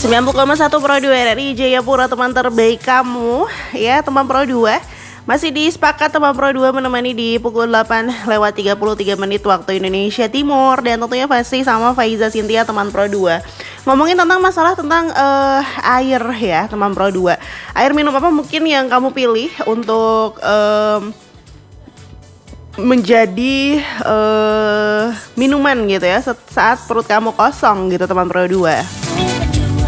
90,1 Pro 2 RRI Jayapura, teman terbaik kamu ya, teman Pro 2. Masih disepakat teman Pro 2 menemani di pukul 8:33 menit waktu Indonesia Timur. Dan tentunya pasti sama Faiza Cynthia, teman Pro 2. Ngomongin tentang masalah tentang air ya teman Pro 2. Air minum apa mungkin yang kamu pilih untuk menjadi minuman gitu ya saat perut kamu kosong gitu teman Pro 2.